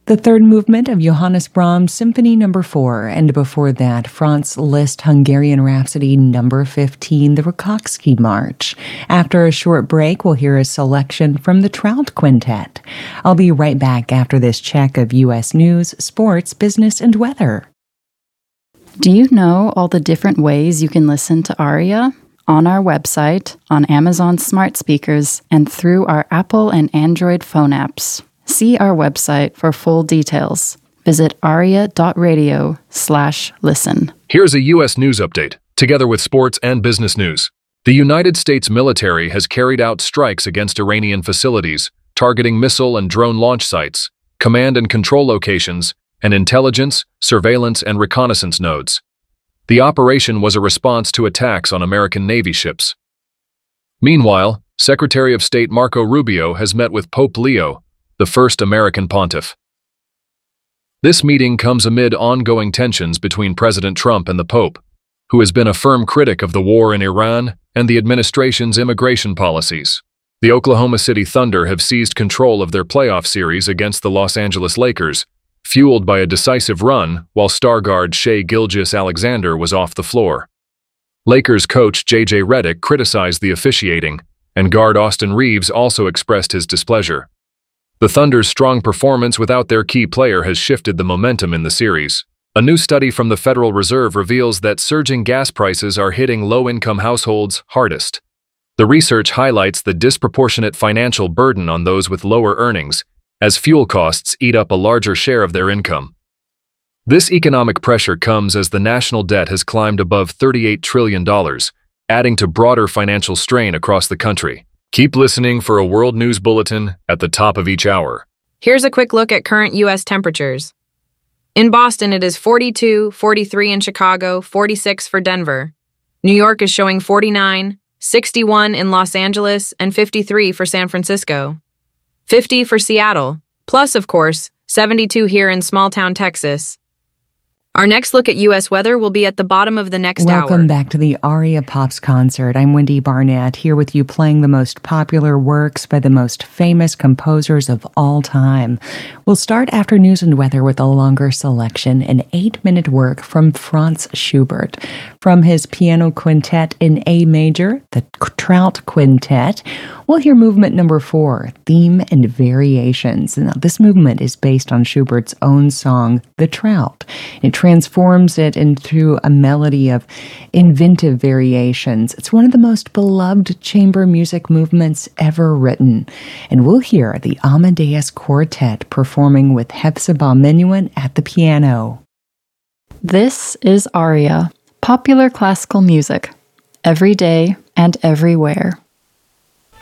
The third movement of Johannes Brahms' Symphony No. 4, and before that, Franz Liszt Hungarian Rhapsody No. 15, the Rakoczki March. After a short break, we'll hear a selection from the Trout Quintet. I'll be right back after this check of U.S. news, sports, business, and weather. Do you know all the different ways you can listen to ARIA? On our website, on Amazon smart speakers, and through our Apple and Android phone apps. See our website for full details. Visit aria.radio/listen. Here's a U.S. news update, together with sports and business news. The United States military has carried out strikes against Iranian facilities, targeting missile and drone launch sites, command and control locations, and intelligence, surveillance, and reconnaissance nodes. The operation was a response to attacks on American Navy ships. Meanwhile, Secretary of State Marco Rubio has met with Pope Leo, the first American pontiff. This meeting comes amid ongoing tensions between President Trump and the Pope, who has been a firm critic of the war in Iran and the administration's immigration policies. The Oklahoma City Thunder have seized control of their playoff series against the Los Angeles Lakers, fueled by a decisive run while star guard Shai Gilgeous-Alexander was off the floor. Lakers coach J.J. Redick criticized the officiating, and guard Austin Reeves also expressed his displeasure. The Thunder's strong performance without their key player has shifted the momentum in the series. A new study from the Federal Reserve reveals that surging gas prices are hitting low-income households hardest. The research highlights the disproportionate financial burden on those with lower earnings, as fuel costs eat up a larger share of their income. This economic pressure comes as the national debt has climbed above $38 trillion, adding to broader financial strain across the country. Keep listening for a World News Bulletin at the top of each hour. Here's a quick look at current U.S. temperatures. In Boston, it is 42, 43 in Chicago, 46 for Denver. New York is showing 49, 61 in Los Angeles, and 53 for San Francisco. 50 for Seattle, plus, of course, 72 here in small-town Texas. Our next look at U.S. weather will be at the bottom of the next hour. Welcome back to the ARIA Pops concert. I'm Wendy Barnett, here with you playing the most popular works by the most famous composers of all time. We'll start after news and weather with a longer selection, an 8-minute work from Franz Schubert. From his piano quintet in A major, the Trout Quintet, we'll hear movement number 4, Theme and Variations. Now, this movement is based on Schubert's own song, The Trout. It transforms it into a melody of inventive variations. It's one of the most beloved chamber music movements ever written. And we'll hear the Amadeus Quartet performing with Hepzibah Minuin at the piano. This is ARIA, popular classical music, every day and everywhere.